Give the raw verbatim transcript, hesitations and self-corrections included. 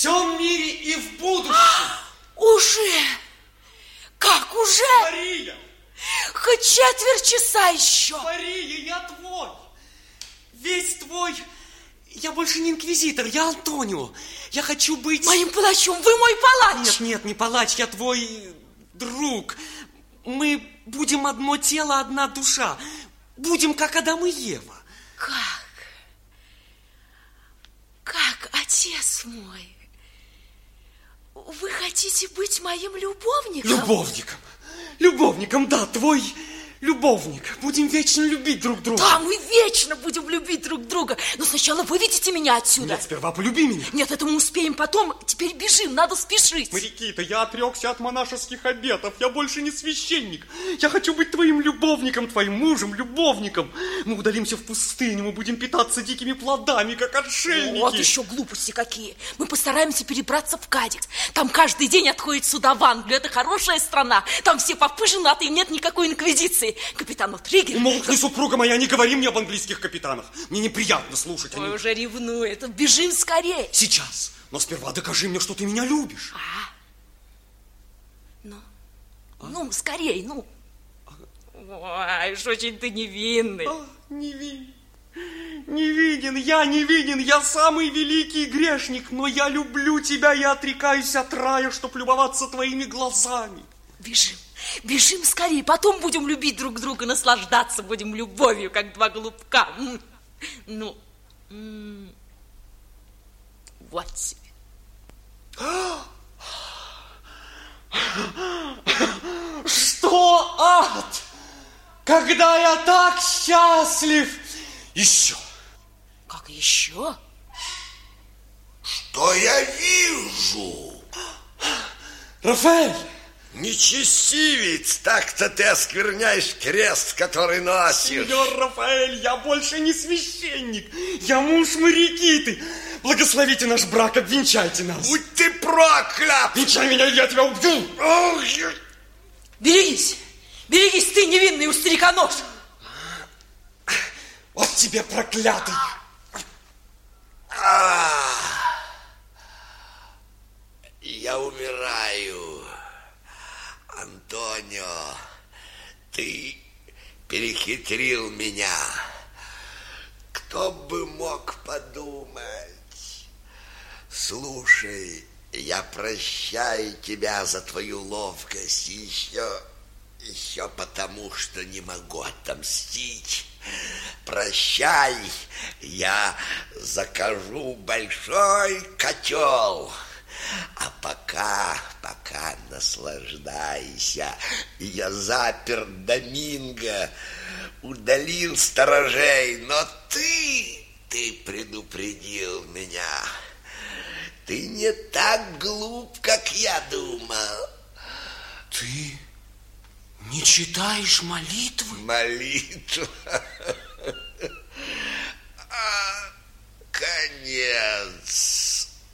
всем мире и в будущем. Уже? Как уже? Мария! Хоть четверть часа еще. Мария, я твой. Весь твой. Я больше не инквизитор, я Антонио. Я хочу быть... Моим палачом, вы мой палач. Нет, нет, не палач, я твой друг. Мы будем одно тело, одна душа. Будем как Адам и Ева. Как? Как, отец мой? Вы хотите быть моим любовником? Любовником. Любовником, да, твой любовник. Будем вечно любить друг друга. Да, мы вечно будем любить друг друга. Но сначала выведите меня отсюда. Нет, сперва полюби меня. Нет, это мы успеем потом. Теперь бежим, надо спешить. Марикита, я отрекся от монашеских обетов. Я больше не священник. Я хочу быть твоим любовником, твоим мужем, любовником. Мы удалимся в пустыню, мы будем питаться дикими плодами, как отшельники. Вот еще глупости какие. Мы постараемся перебраться в Кадикс. Там каждый день отходит сюда в Англию. Это хорошая страна. Там все попы женаты, нет никакой инквизиции. Капитан Триггер... Умолкни, супруга моя, не говори мне об английских капитанах. Мне неприятно слушать. Ой, они... уже ревнует. Бежим скорее. Сейчас. Но сперва докажи мне, что ты меня любишь. А? Ну, а? ну, скорей, ну. А? Ой, уж очень ты невинный. А, невинен. Невинен, я невинен, я самый великий грешник, но я люблю тебя и отрекаюсь от рая, чтоб любоваться твоими глазами. Бежим. Бежим скорее, потом будем любить друг друга, наслаждаться будем любовью, как два голубка. Ну, вот тебе. Что ад? Когда я так счастлив? Еще. Как еще? Что я вижу? Рафаэль! Нечестивец, так-то ты оскверняешь крест, который носишь. Сеньор Рафаэль, я больше не священник. Я муж Марикиты. Благословите наш брак, обвенчайте нас. Будь ты проклят! Венчай меня, я тебя убью. Ох, я... Берегись, берегись, ты невинный у старика нож. Вот тебе проклятый. А, я умираю. Антонио, ты перехитрил меня. Кто бы мог подумать? Слушай, я прощаю тебя за твою ловкость еще, еще потому, что не могу отомстить. Прощай, я закажу большой котел. А пока, пока наслаждайся. Я запер Доминго, удалил сторожей, но ты, ты предупредил меня. Ты не так глуп, как я думал. Ты не читаешь молитвы? Молитва? А, конец.